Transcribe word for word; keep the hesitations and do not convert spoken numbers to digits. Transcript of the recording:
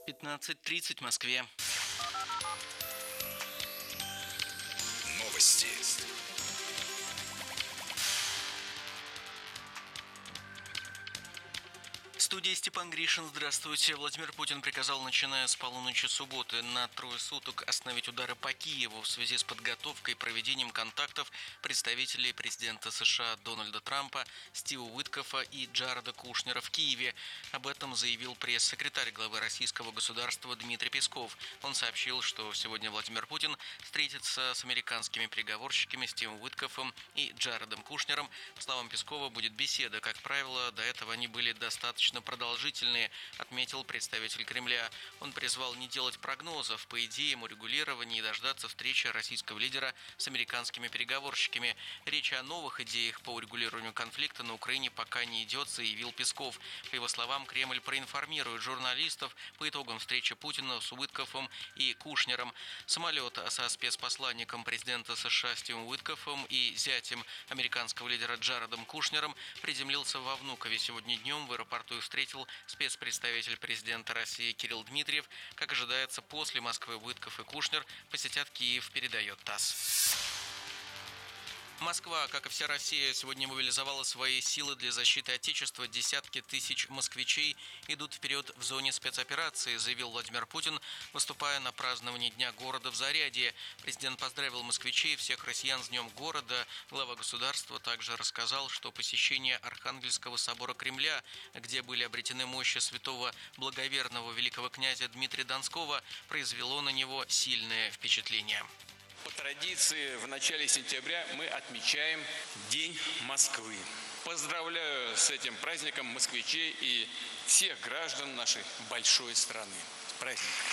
пятнадцать тридцать в Москве. Новости. В студии Степан Гришин. Здравствуйте. Владимир Путин приказал, начиная с полуночи субботы, на трое суток остановить удары по Киеву в связи с подготовкой и проведением контактов представителей президента США Дональда Трампа, Стива Уиткофа и Джареда Кушнера в Киеве. Об этом заявил пресс-секретарь главы российского государства Дмитрий Песков. Он сообщил, что сегодня Владимир Путин встретится с американскими переговорщиками Стивом Уиткофом и Джаредом Кушнером. По словам Пескова, будет беседа. Как правило, до этого они были достаточно продолжительные, отметил представитель Кремля. Он призвал не делать прогнозов по идеям урегулирования и дождаться встречи российского лидера с американскими переговорщиками. Речь о новых идеях по урегулированию конфликта на Украине пока не идет, заявил Песков. По его словам, Кремль проинформирует журналистов по итогам встречи Путина с Уиткофом и Кушнером. Самолет со спецпосланником президента США Стивом Уиткофом и зятем американского лидера Джаредом Кушнером приземлился во Внукове сегодня днем. В аэропорту встретил спецпредставитель президента России Кирилл Дмитриев. Как ожидается, после Москвы Уиткоф и Кушнер посетят Киев, передает ТАСС. Москва, как и вся Россия, сегодня мобилизовала свои силы для защиты Отечества. Десятки тысяч москвичей идут вперед в зоне спецоперации, заявил Владимир Путин, выступая на праздновании Дня города в Зарядье. Президент поздравил москвичей и всех россиян с Днем города. Глава государства также рассказал, что посещение Архангельского собора Кремля, где были обретены мощи святого благоверного великого князя Дмитрия Донского, произвело на него сильное впечатление. По традиции, в начале сентября мы отмечаем День Москвы. Поздравляю с этим праздником москвичей и всех граждан нашей большой страны. С праздником!